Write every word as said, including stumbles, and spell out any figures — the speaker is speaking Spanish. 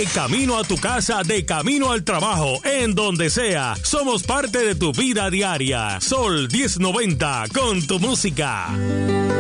De camino a tu casa, de camino al trabajo, en donde sea. Somos parte de tu vida diaria. Sol diez noventa con tu música.